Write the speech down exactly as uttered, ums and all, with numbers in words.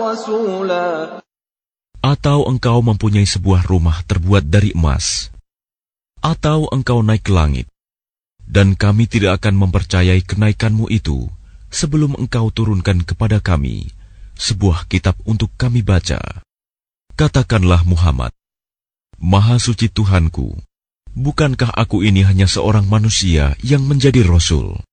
رسولا Atau engkau mempunyai sebuah rumah terbuat dari emas, atau engkau naik ke langit, dan kami tidak akan mempercayai kenaikanmu itu sebelum engkau turunkan kepada kami sebuah kitab untuk kami baca. Katakanlah Muhammad, Maha suci Tuhanku, bukankah aku ini hanya seorang manusia yang menjadi Rasul?